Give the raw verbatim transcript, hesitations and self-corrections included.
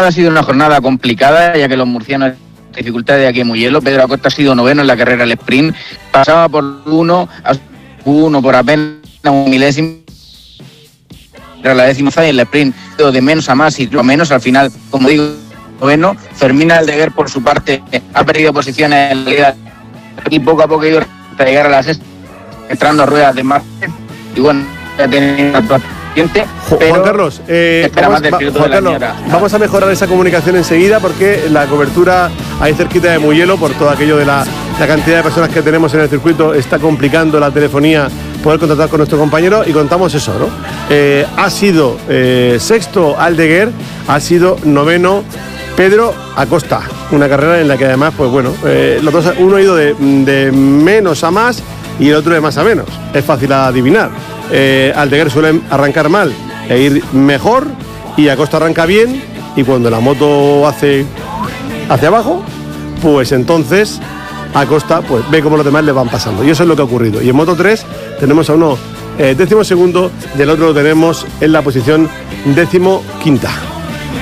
ha sido una jornada complicada, ya que los murcianos dificultades de aquí en Mugello. Pedro Acosta ha sido noveno en la carrera del sprint, pasaba por uno, a uno por apenas un milésimo, era la décima y el sprint de menos a más y lo menos, al final, como digo, noveno. Fermín Aldeguer, por su parte, ha perdido posiciones en la liga y poco a poco ha ido hasta llegar a la sexta, entrando a ruedas de más y bueno, ya tiene una paciente. Juan Carlos, eh, vamos, va, Juan Carlos vamos a mejorar esa comunicación enseguida, porque la cobertura ahí cerquita de Mugello, por todo aquello de la, la cantidad de personas que tenemos en el circuito, está complicando la telefonía poder contactar con nuestro compañero, y contamos eso, ¿no? Eh, ha sido eh, sexto Aldeguer, ha sido noveno Pedro Acosta, una carrera en la que además, pues bueno, eh, los dos, uno ha ido de, de menos a más y el otro de más a menos. Es fácil adivinar. Eh, Aldeguer suele arrancar mal e ir mejor, y Acosta arranca bien, y cuando la moto hace hacia abajo, pues entonces Acosta pues ve cómo los demás le van pasando, y eso es lo que ha ocurrido. Y en Moto tres tenemos a uno eh, décimo segundo, del otro lo tenemos en la posición décimo quinta.